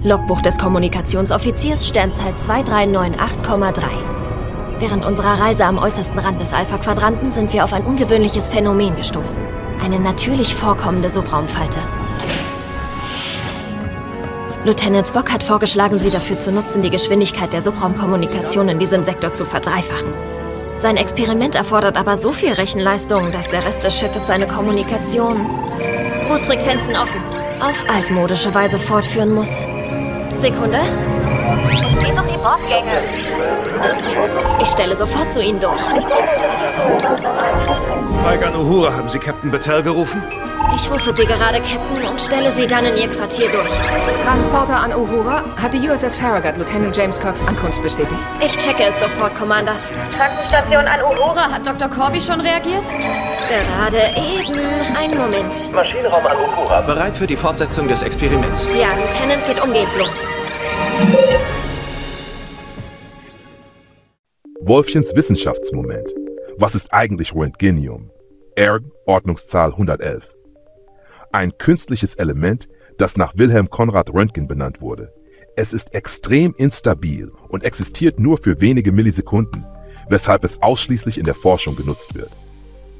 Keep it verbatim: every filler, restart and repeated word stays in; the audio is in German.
Logbuch des Kommunikationsoffiziers, Sternzeit zwei drei neun acht Komma drei. Während unserer Reise am äußersten Rand des Alpha-Quadranten sind wir auf ein ungewöhnliches Phänomen gestoßen. Eine natürlich vorkommende Subraumfalte. Lieutenant Spock hat vorgeschlagen, sie dafür zu nutzen, die Geschwindigkeit der Subraumkommunikation in diesem Sektor zu verdreifachen. Sein Experiment erfordert aber so viel Rechenleistung, dass der Rest des Schiffes seine Kommunikation, Großfrequenzen offen, auf altmodische Weise fortführen muss. Sekunde. Geht um die Bordgänge. Ich stelle sofort zu Ihnen durch. Paigan Uhura, haben Sie Captain Battelle gerufen? Ich rufe Sie gerade, Captain, und stelle Sie dann in Ihr Quartier durch. Transporter an Uhura hat die U S S Farragut Lieutenant James Kirks Ankunft bestätigt. Ich checke es sofort, Commander. Krankenstation an Uhura. Hat Doktor Corby schon reagiert? Gerade eben. Einen Moment. Maschinenraum an Uhura. Bereit für die Fortsetzung des Experiments. Ja, Lieutenant, geht umgehend los. Wolfchens Wissenschaftsmoment. Was ist eigentlich Röntgenium? R, Ordnungszahl hundertelf. Ein künstliches Element, das nach Wilhelm Conrad Röntgen benannt wurde. Es ist extrem instabil und existiert nur für wenige Millisekunden, weshalb es ausschließlich in der Forschung genutzt wird.